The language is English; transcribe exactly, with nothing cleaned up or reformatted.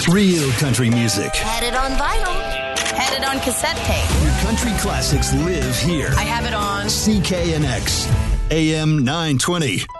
Real country music. Had it on vinyl. Had it on cassette tape. Your country classics live here. I have it on C K N X, A M nine twenty.